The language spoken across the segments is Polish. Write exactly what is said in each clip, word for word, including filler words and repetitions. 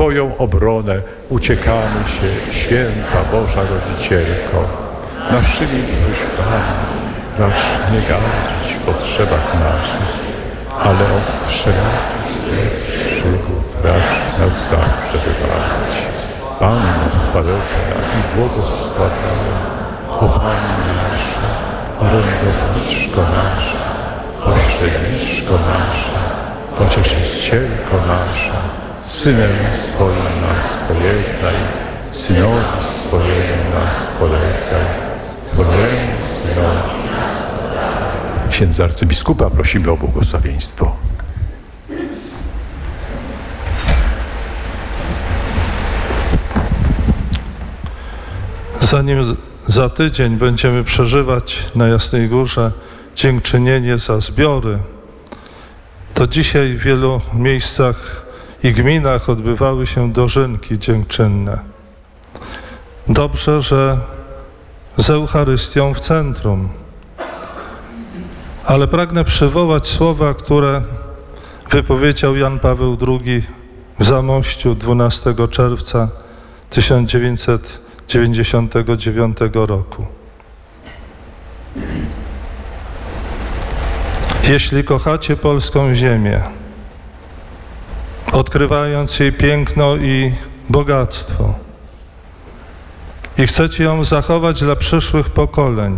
Twoją obronę uciekamy się, święta Boża Rodzicielko. Naszymi prośbami racz nie gardzić w potrzebach naszych, ale od wszelakich złych przygód racz nas zawsze wybawić. Panno chwalebna i błogosławiona, o Pani nasza, orędowniczko nasza, pośredniczko nasza, pocieszycielko nasza, Synem swoim nas pojednaj, Synowi swojemu nas polecaj, Twojemu Synowi. Księdza arcybiskupa prosimy o błogosławieństwo. Zanim za tydzień będziemy przeżywać na Jasnej Górze dziękczynienie za zbiory, to dzisiaj w wielu miejscach i gminach odbywały się dożynki dziękczynne. Dobrze, że z Eucharystią w centrum. Ale pragnę przywołać słowa, które wypowiedział Jan Paweł drugi w Zamościu dwunastego czerwca tysiąc dziewięćset dziewięćdziesiątego dziewiątego roku. Jeśli kochacie polską ziemię, odkrywając jej piękno i bogactwo, i chcecie ją zachować dla przyszłych pokoleń,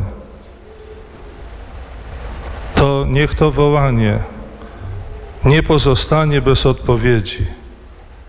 to niech to wołanie nie pozostanie bez odpowiedzi.